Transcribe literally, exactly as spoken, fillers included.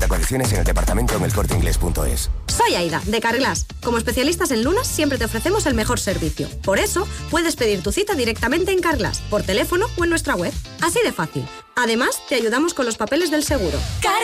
Condiciones en el departamento en el corte inglés punto es. Soy Aida, de Carglass. Como especialistas en lunas, siempre te ofrecemos el mejor servicio. Por eso, puedes pedir tu cita directamente en Carglass, por teléfono o en nuestra web. Así de fácil. Además, te ayudamos con los papeles del seguro.